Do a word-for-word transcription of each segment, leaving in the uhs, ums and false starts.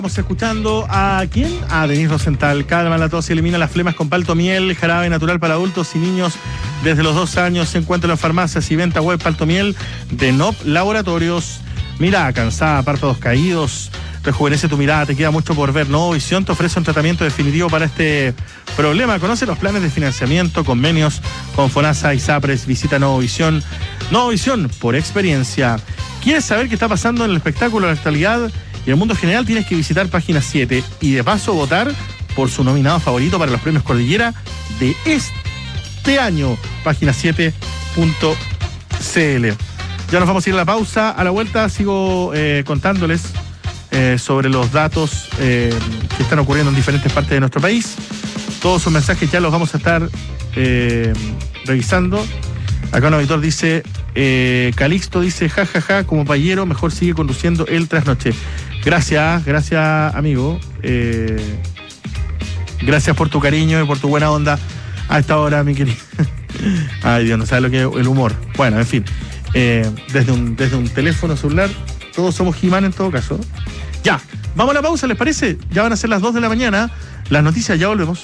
Estamos escuchando a ¿quién? A Denise Rosenthal. Calma la tos y elimina las flemas con palto miel, jarabe natural para adultos y niños desde los dos años. Se encuentra en las farmacias y venta web palto miel de N O P Laboratorios. Mirada cansada, párpados caídos, rejuvenece tu mirada, te queda mucho por ver. Novovisión te ofrece un tratamiento definitivo para este problema. Conoce los planes de financiamiento, convenios con FONASA y SAPRES. Visita Novovisión. Novovisión, por experiencia. ¿Quieres saber qué está pasando en el espectáculo, en la actualidad y en el mundo general? Tienes que visitar Página siete y de paso votar por su nominado favorito para los premios Cordillera de este año. Página siete punto c l. Ya nos vamos a ir a la pausa. A la vuelta sigo eh, contándoles eh, sobre los datos eh, que están ocurriendo en diferentes partes de nuestro país. Todos sus mensajes ya los vamos a estar eh, revisando. Acá un auditor dice, eh, Calixto dice, jajaja, ja, ja, como payero, mejor sigue conduciendo el trasnoche. Gracias, gracias amigo. Eh, gracias por tu cariño y por tu buena onda a esta hora, mi querido. Ay, Dios, no sabe lo que es el humor. Bueno, en fin, eh, desde, un, desde un teléfono celular, todos somos He-Man en todo caso. Ya, vamos a la pausa, ¿les parece? Ya van a ser las dos de la mañana. Las noticias, ya volvemos.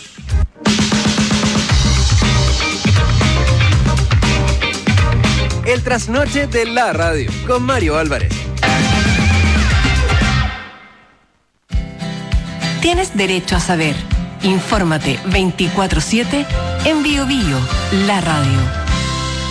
El trasnoche de la radio, con Mario Álvarez. Tienes derecho a saber. Infórmate veinticuatro siete en Bio Bio, la radio.